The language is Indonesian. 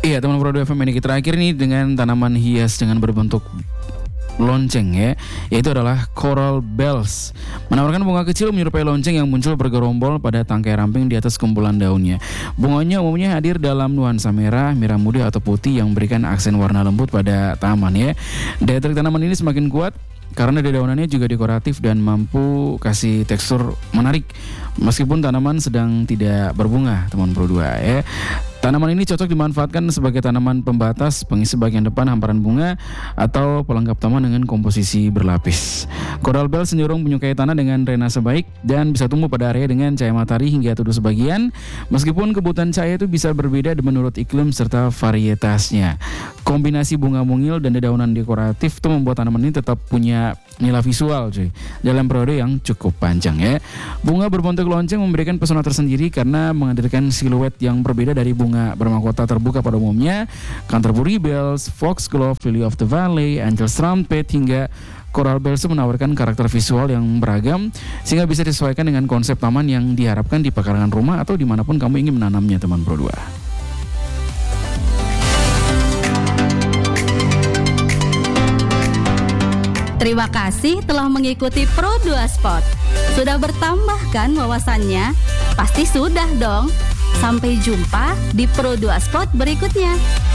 Iya teman Pro 2 FM, ini kita terakhir nih dengan tanaman hias dengan berbentuk lonceng ya, yaitu adalah coral bells. Menawarkan bunga kecil menyerupai lonceng yang muncul bergerombol pada tangkai ramping di atas kumpulan daunnya. Bunganya umumnya hadir dalam nuansa merah, merah muda atau putih yang memberikan aksen warna lembut pada taman ya. Daya tarik tanaman ini semakin kuat karena daunannya juga dekoratif dan mampu kasih tekstur menarik meskipun tanaman sedang tidak berbunga, teman Pro 2 ya. Tanaman ini cocok dimanfaatkan sebagai tanaman pembatas, pengisi bagian depan hamparan bunga, atau pelengkap taman dengan komposisi berlapis. Coral bell cenderung menyukai tanah dengan drainase baik dan bisa tumbuh pada area dengan cahaya matahari hingga teduh sebagian. Meskipun kebutuhan cahaya itu bisa berbeda menurut iklim serta varietasnya. Kombinasi bunga mungil dan dedaunan dekoratif itu membuat tanaman ini tetap punya nilai visual cuy, dalam periode yang cukup panjang ya. Bunga berbentuk lonceng memberikan pesona tersendiri karena menghadirkan siluet yang berbeda dari bunga bermahkota terbuka pada umumnya. Canterbury bells, foxglove, lily of the valley, angel's trumpet hingga coral bells menawarkan karakter visual yang beragam sehingga bisa disesuaikan dengan konsep taman yang diharapkan di pekarangan rumah atau dimanapun kamu ingin menanamnya, teman Pro 2. Terima kasih telah mengikuti Pro 2 Sport. Sudah bertambah kan wawasannya? Pasti sudah dong. Sampai jumpa di Pro 2 Sport berikutnya.